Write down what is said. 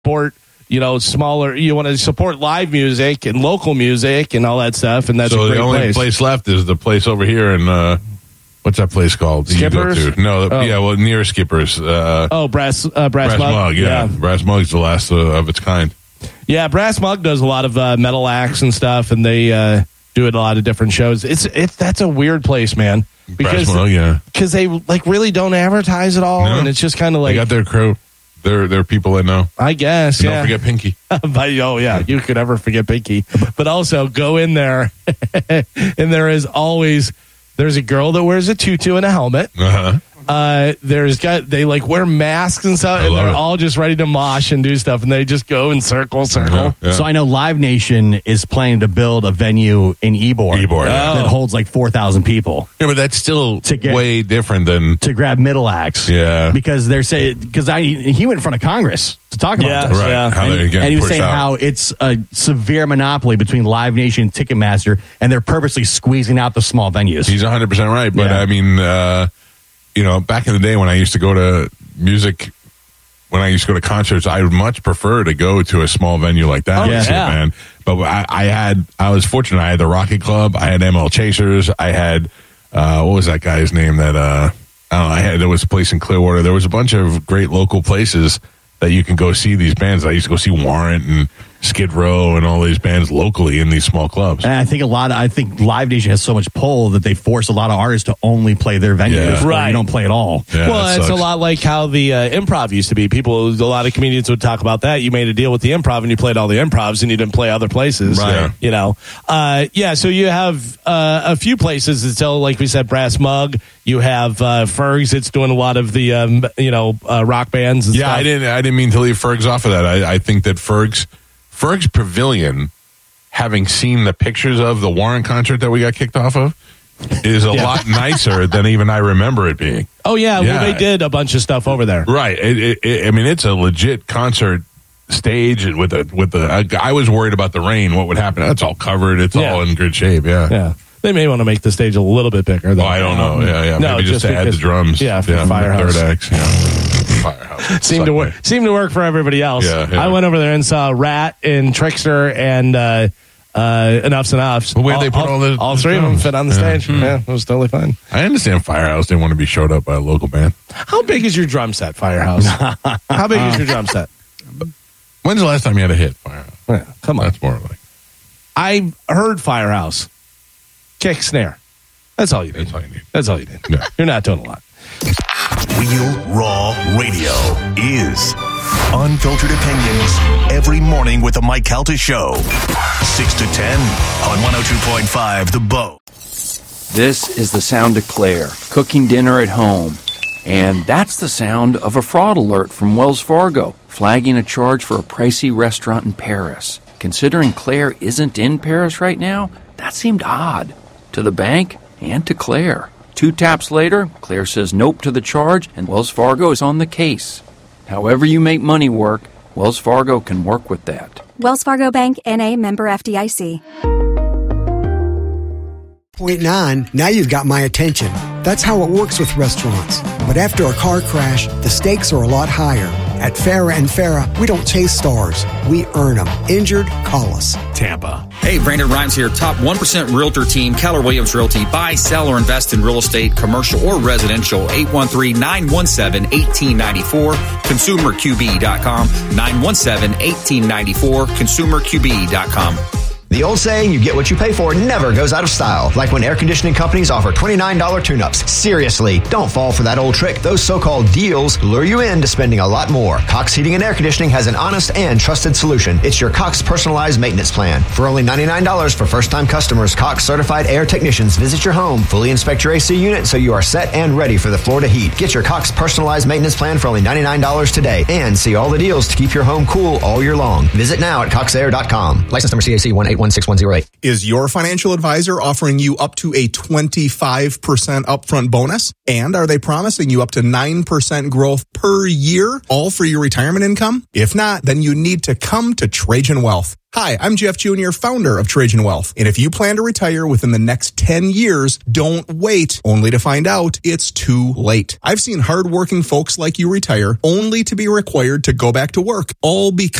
support, smaller. You want to support live music and local music and all that stuff, and that's a great the only place left is the place over here in what's that place called? Skippers? No, near Skippers. Brass Mug. Yeah, Brass Mug's the last of its kind. Yeah, Brass Mug does a lot of metal acts and stuff, and they do it a lot of different shows. That's a weird place, man. Because they really don't advertise at all, and it's just kind of like they got their crew. They're people they know. I guess. And don't forget Pinky. You could never forget Pinky. But also go in there, and there's a girl that wears a tutu and a helmet. Uh-huh. They wear masks and stuff, and they're all just ready to mosh and do stuff, and they just go in circle. Yeah. So I know Live Nation is planning to build a venue in Ybor that holds 4,000 people. Yeah, but that's still way different than to grab middle acts. Yeah, because they're saying he went in front of Congress to talk about this. Right. Yeah, and he was saying how it's a severe monopoly between Live Nation and Ticketmaster, and they're purposely squeezing out the small venues. He's 100% right, but I mean. Back in the day when I used to go to concerts, I would much prefer to go to a small venue like that. Man. But I was fortunate. I had the Rocket Club. I had ML Chasers. I had, what was that guy's name that, there was a place in Clearwater. There was a bunch of great local places that you can go see these bands. I used to go see Warrant and Skid Row and all these bands locally in these small clubs. And I think Live Nation has so much pull that they force a lot of artists to only play their venues. Right. You don't play at all. Yeah, well, it's a lot like how the Improv used to be. A lot of comedians would talk about that. You made a deal with the Improv and you played all the Improvs and you didn't play other places. Right. So you have a few places that sell, like we said, Brass Mug. You have Fergs. It's doing a lot of the rock bands and stuff. I didn't mean to leave Fergs off of that. I think that Ferg's Pavilion, having seen the pictures of the Warren concert that we got kicked off of, is a lot nicer than even I remember it being. Oh, yeah. Well, they did a bunch of stuff over there. Right. It's a legit concert stage with the. I was worried about the rain. What would happen? It's all covered. It's all in good shape. Yeah. They may want to make the stage a little bit bigger, though. I don't know. Yeah. No, maybe just to add the drums. Yeah, for Firehouse. Third acts. Firehouse. Seemed to work for everybody else. Yeah. I went over there and saw Rat and Trickster and Enough's Enough's. But where they put all three of them fit on the stage. Yeah, it was totally fine. I understand Firehouse didn't want to be showed up by a local band. How big is your drum set, Firehouse? How big is your drum set? When's the last time you had a hit, Firehouse? Yeah, come on. That's more like. I heard Firehouse. Kick, snare. That's all you need. Yeah. You're not doing a lot. Real Raw Radio is unfiltered opinions every morning with the Mike Calta Show. 6 to 10 on 102.5 The Boat. This is the sound of Claire cooking dinner at home. And that's the sound of a fraud alert from Wells Fargo, flagging a charge for a pricey restaurant in Paris. Considering Claire isn't in Paris right now, that seemed odd. To the bank and to Claire. 2 taps later, Claire says nope to the charge, and Wells Fargo is on the case. However you make money work, Wells Fargo can work with that. Wells Fargo Bank, N.A., member FDIC. 0.9, now you've got my attention. That's how it works with restaurants. But after a car crash, the stakes are a lot higher. At Farah & Farah, we don't chase stars. We earn them. Injured? Call us. Tampa. Hey, Brandon Rhymes here. Top 1% Realtor team, Keller Williams Realty. Buy, sell, or invest in real estate, commercial or residential. 813-917-1894. ConsumerQB.com. 917-1894. ConsumerQB.com. The old saying, you get what you pay for, never goes out of style. Like when air conditioning companies offer $29 tune-ups. Seriously, don't fall for that old trick. Those so-called deals lure you into spending a lot more. Cox Heating and Air Conditioning has an honest and trusted solution. It's your Cox personalized maintenance plan. For only $99 for first-time customers, Cox certified air technicians visit your home, fully inspect your AC unit so you are set and ready for the Florida heat. Get your Cox personalized maintenance plan for only $99 today and see all the deals to keep your home cool all year long. Visit now at coxair.com. License number CAC 181. 16108. Is your financial advisor offering you up to a 25% upfront bonus? And are they promising you up to 9% growth per year, all for your retirement income? If not, then you need to come to Trajan Wealth. Hi, I'm Jeff Jr., founder of Trajan Wealth. And if you plan to retire within the next 10 years, don't wait only to find out it's too late. I've seen hardworking folks like you retire only to be required to go back to work, all because